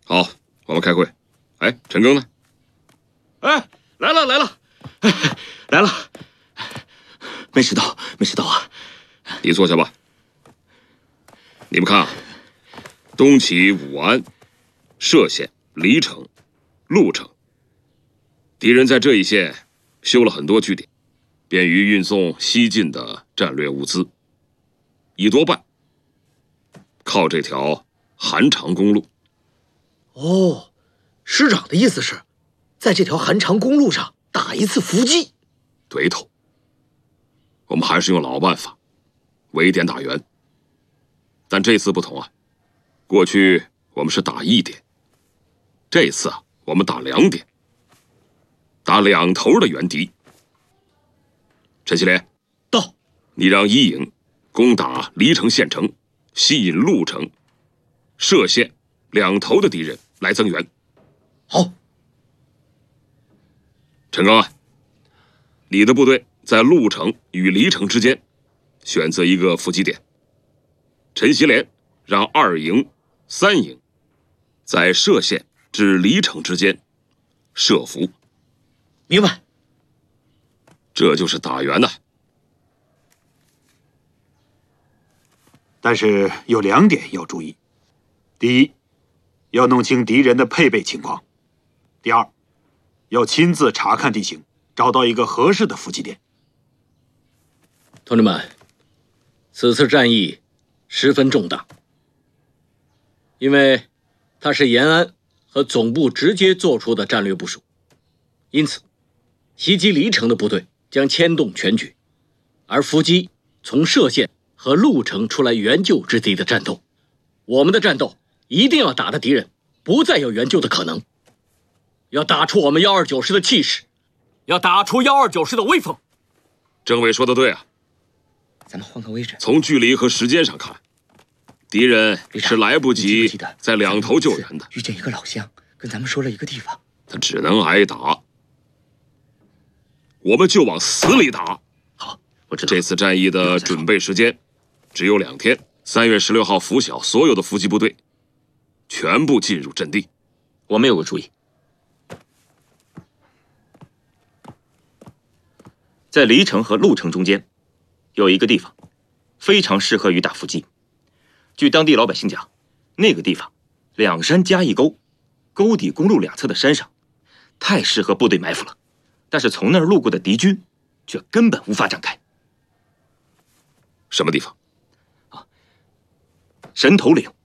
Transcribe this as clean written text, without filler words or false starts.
好，我们开会。哎，陈赓呢？ 哎，来了，来了，没迟到啊！ 你坐下吧。你们看啊，东起武安、歙县、黎城、鹿城，敌人在这一线修了很多据点，便于运送西进的战略物资，一多半靠这条韩长公路。 哦，师长的意思是，在这条韩长公路上打一次伏击。 对头。我们还是用老办法，围点打援。但这次不同啊，过去我们是打1点，这次啊，我们打2点，打2头的援敌。陈锡联， 到。 你让一营攻打黎城县城，吸引鹿城、歙县2头的敌人来增援。 好。 陈赓啊，你的部队在鹿城与黎城之间选择一个伏击点。陈锡联让2营、3营在歙县至黎城之间设伏。 明白。 这就是打援呐。 但是有2点要注意：第一，要弄清敌人的配备情况；第二，要亲自查看地形，找到一个合适的伏击点。 同志们，此次战役十分重大，因为它是延安和总部直接做出的战略部署，因此袭击黎城的部队将牵动全局，而伏击从歙县和鹿城出来援救之敌的战斗，我们的战斗一定要打得敌人不再有援救的可能，要打出我们129师的气势，要打出129师的威风。 政委说的对啊， 咱们换个位置。 从距离和时间上看，敌人是来不及在2头救援的。 遇见一个老乡，跟咱们说了一个地方， 他只能挨打，我们就往死里打。 好，我知道。 这次战役的准备时间只有2天，3月16号拂晓，所有的伏击部队全部进入阵地。 我们有个主意，在黎城和鹿城中间有一个地方非常适合于打伏击。据当地老百姓讲，那个地方2山夹一沟，沟底公路2侧的山上，太适合部队埋伏了。但是从那儿路过的敌军却根本无法展开。 什么地方？ 神头岭。